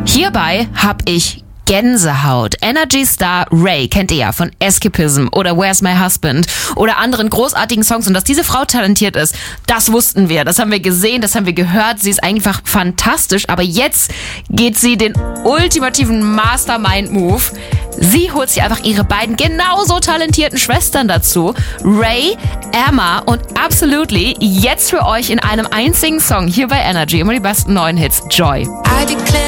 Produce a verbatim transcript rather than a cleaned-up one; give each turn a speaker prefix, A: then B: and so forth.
A: Hierbei hab ich Gänsehaut. Energy Star Ray kennt ihr ja von Escapism oder Where's My Husband oder anderen großartigen Songs. Und dass diese Frau talentiert ist, das wussten wir. Das haben wir gesehen, das haben wir gehört. Sie ist einfach fantastisch. Aber jetzt geht sie den ultimativen Mastermind-Move. Sie holt sich einfach ihre beiden genauso talentierten Schwestern dazu. Ray, Emma und Absolutely jetzt für euch in einem einzigen Song hier bei Energy. Immer die besten neuen Hits. Joy.
B: I declare